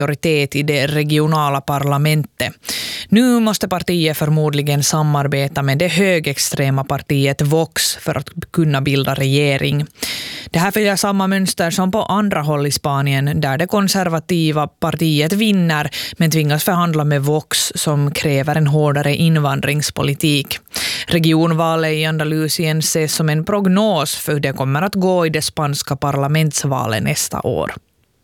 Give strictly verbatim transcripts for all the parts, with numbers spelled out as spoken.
majoritet i det regionala parlamentet. Nu måste partiet förmodligen samarbeta med det högextrema partiet Vox för att kunna bilda regering. Det här följer samma mönster som på andra håll i Spanien där det konservativa partiet vinner men tvingas förhandla med Vox som kräver en hårdare invandringspolitik. Regionvalet i Andalusien ses som en prognos för hur det kommer att gå i det spanska parlamentsvalet nästa år.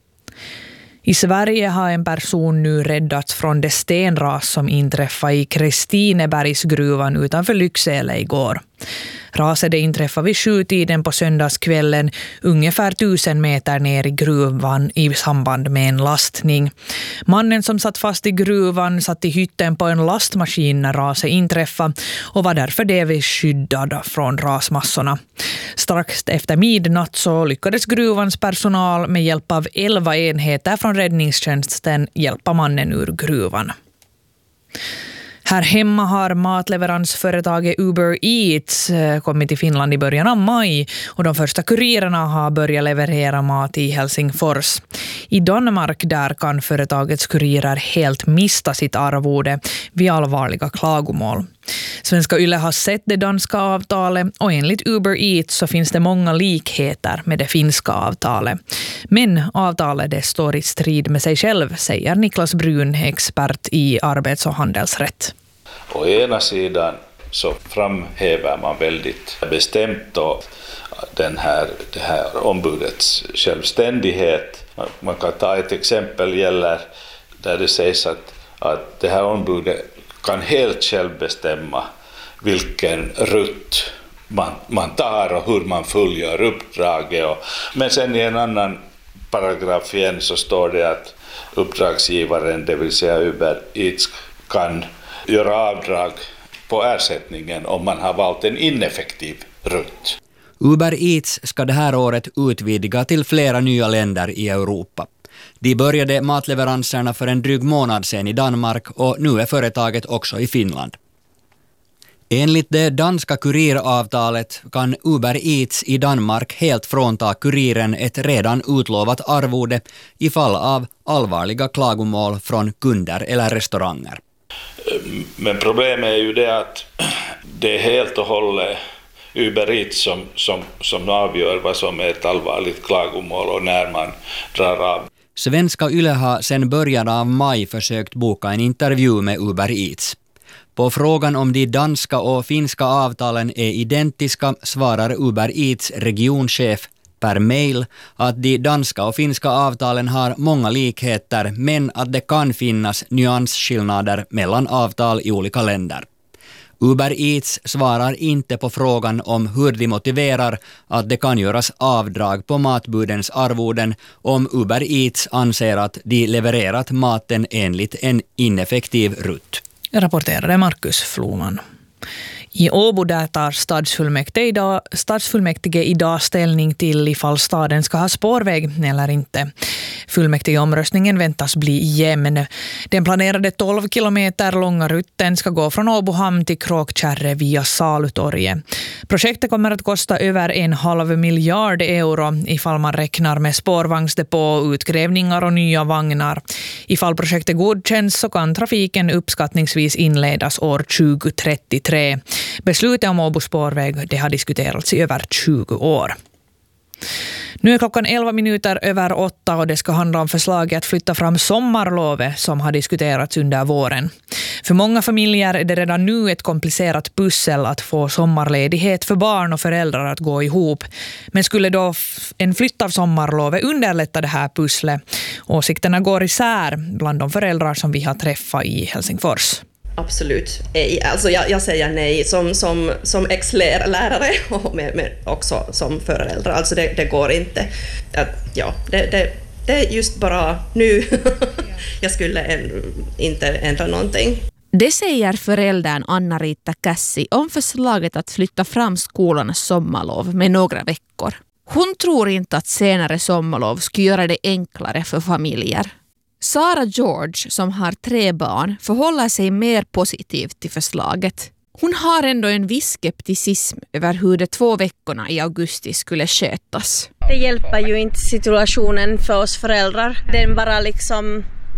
I Sverige har en person nu räddats från det stenras som inträffade i Kristinebergsgruvan utanför Lycksele igår. Raset det inträffade vid sjutiden på söndagskvällen ungefär tusen meter ner i gruvan i samband med en lastning. Mannen som satt fast i gruvan satt i hytten på en lastmaskin när raset inträffade och var därför delvis skyddad från rasmassorna. Strax efter midnatt så lyckades gruvans personal med hjälp av elva enheter från räddningstjänsten hjälpa mannen ur gruvan. Här hemma har matleveransföretaget Uber Eats kommit till Finland i början av maj och de första kurirerna har börjat leverera mat i Helsingfors. I Danmark där kan företagets kurirer helt mista sitt arvode vid allvarliga klagomål. Svenska Yle har sett det danska avtalet och enligt Uber Eats så finns det många likheter med det finska avtalet. Men avtalet det står i strid med sig själv, säger Niklas Brun, expert i arbets- och handelsrätt. Å ena sidan så framhäver man väldigt bestämt då den här, det här ombudets självständighet. Man kan ta ett exempel gäller där det sägs att, att det här ombudet kan helt själv bestämma vilken rutt man, man tar och hur man fullgör uppdraget. Och, men sen i en annan paragraf igen så står det att uppdragsgivaren, det vill säga Uber Eats, kan göra avdrag på ersättningen om man har valt en ineffektiv rutt. Uber Eats ska det här året utvidga till flera nya länder i Europa. De började matleveranserna för en dryg månad sedan i Danmark och nu är företaget också i Finland. Enligt det danska kuriravtalet kan Uber Eats i Danmark helt frånta kuriren ett redan utlovat arvode i fall av allvarliga klagomål från kunder eller restauranger. Men problemet är ju det att det är helt och hållet Uber Eats som, som, som avgör vad som är ett allvarligt klagomål och när man drar av. Svenska Yle har sedan början av maj försökt boka en intervju med Uber Eats. På frågan om de danska och finska avtalen är identiska svarar Uber Eats regionchef per mail att de danska och finska avtalen har många likheter men att det kan finnas nyansskillnader mellan avtal i olika länder. Uber Eats svarar inte på frågan om hur de motiverar att det kan göras avdrag på matbudens arvoden om Uber Eats anser att de levererat maten enligt en ineffektiv rutt. Rapporterade Markus Floman. I Åbo där tar stadsfullmäktige idag, stadsfullmäktige idag ställning till ifall staden ska ha spårväg eller inte. Fullmäktigeomröstningen väntas bli jämn. Den planerade tolv kilometer långa rutten ska gå från Åbohamn till Kråkkärre via Salutorget. Projektet kommer att kosta över en halv miljard euro ifall man räknar med spårvagnsdepå, utgrävningar och nya vagnar. Ifall projektet godkänns så kan trafiken uppskattningsvis inledas år tjugo trettiotre. Beslutet om Åbo spårväg det har diskuterats i över tjugo år. Nu är klockan elva minuter över åtta och det ska handla om förslaget att flytta fram sommarlovet som har diskuterats under våren. För många familjer är det redan nu ett komplicerat pussel att få sommarledighet för barn och föräldrar att gå ihop. Men skulle då en flytt av sommarlovet underlätta det här pusslet? Åsikterna går isär bland de föräldrar som vi har träffat i Helsingfors. Absolut ej. Alltså jag, jag säger nej som, som, som ex-lärare och med, med också som förälder. Alltså det, det går inte. Ja, det, det, det är just bara nu. Jag skulle en, inte ändra någonting. Det säger föräldern Anna-Rita Kassi om förslaget att flytta fram skolornas sommarlov med några veckor. Hon tror inte att senare sommarlov skulle göra det enklare för familjer. Sara George, som har tre barn, förhåller sig mer positivt till förslaget. Hon har ändå en viss skepticism över hur de två veckorna i augusti skulle skötas. Det hjälper ju inte situationen för oss föräldrar. Den bara liksom